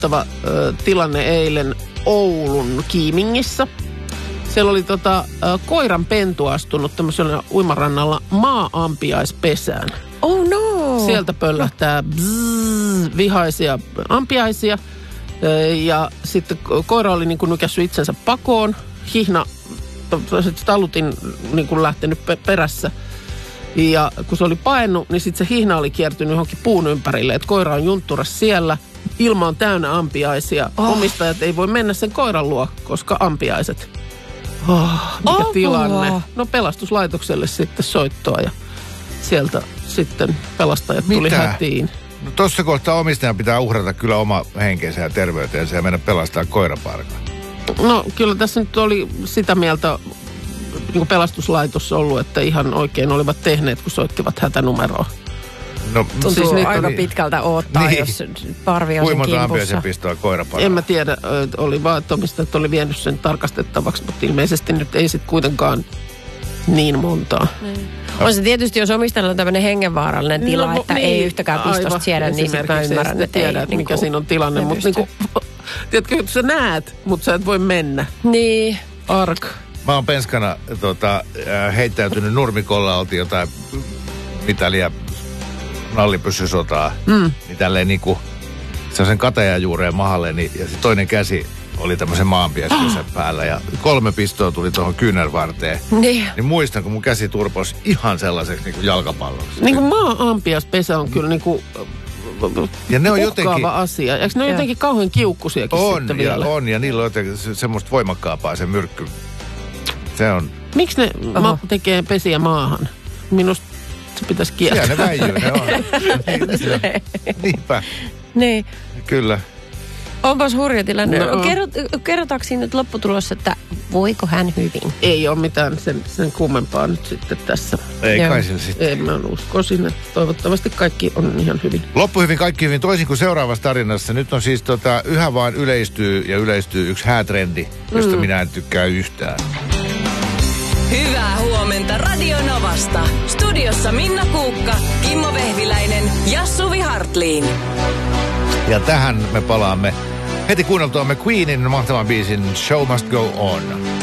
inhottava tilanne eilen Oulun Kiimingissä. Siellä oli koiran pentu astunut tämmöisellä uimarannalla maa-ampiaispesään. Oh no! Sieltä pöllähtää vihaisia ampiaisia. Ja sitten koira oli niin kuin nykässyt itsensä pakoon. Hihna, talutin niin kuin lähtenyt perässä. Ja kun se oli paennut, niin sitten se hihna oli kiertynyt johonkin puun ympärille. Että koira on juntturas siellä. Ilma on täynnä ampiaisia. Omistajat ei voi mennä sen koiran luo, koska ampiaiset. Mikä tilanne. No pelastuslaitokselle sitten soittoa ja sieltä sitten pelastajat tuli hätiin. No tossa kohtaa omistajan pitää uhrata kyllä oma henkensä ja terveytensä ja mennä pelastaa koiraparkaa. No kyllä tässä nyt oli sitä mieltä niin kuin pelastuslaitos ollut, että ihan oikein olivat tehneet, kun soittivat hätänumeroa. No, tuntuu siis aika pitkältä odottaa, niin. Jos parvi on sen kimpussa. Kuinka ampiaisen pistoa koiraparkaa? En mä tiedä, oli vaan, että omistajat oli vienyt sen tarkastettavaksi, mutta ilmeisesti nyt ei sitten kuitenkaan niin montaa. On se tietysti, jos omistajalla on tämmöinen hengenvaarallinen tila, että niin, ei yhtäkään pistosta siedä, niin sitten mä ymmärrän, että tiedä, että mikä siinä on tilanne. Mutta niinku, tiedätkö, että sä näet, mutta sä et voi mennä. Niin. Ark. Mä oon penskana heittäytynyt nurmikolla, oltiin jotain mitalia nallipyssysotaa. Niin tälleen niinku sellaisen katajajuureen mahalle, niin, ja se toinen käsi oli tämmöisen maanpiäspesän päällä ja 3 pistoa tuli tuohon kyynärvarteen. Niin muistan, kun mun käsi turposi ihan sellaiseksi niin kuin jalkapalloksi. Niin kuin maa-ampiaispesä on kyllä niin kuin ja ne on jotenkin asia. Eikö ne ole jotenkin kauhean kiukkusiakin sitten vielä? On, ja niillä on jotenkin semmoista voimakkaampaa se myrkky. Se on. Miksi ne tekee pesiä maahan? Minusta se pitäisi kieltää. Siellä ne väijyy, ne on. Niinpä. Niin. Kyllä. Onpas hurja tilanne. No. Kerrotaanko siinä nyt lopputulossa, että voiko hän hyvin? Ei ole mitään sen kummempaa nyt sitten tässä. Ei kai sillä sitten. Ei, mä uskoisin, että toivottavasti kaikki on ihan hyvin. Loppu hyvin, kaikki hyvin. Toisin kuin seuraavassa tarinassa. Nyt on siis yhä vaan yleistyy yksi häätrendi, josta minä en tykkää yhtään. Hyvää huomenta Radio Novasta. Studiossa Minna Kuukka, Kimmo Vehviläinen ja Suvi Hartliin. Ja tähän me palaamme heti kuunneltuamme Queenin mahtavan biisin Show Must Go On.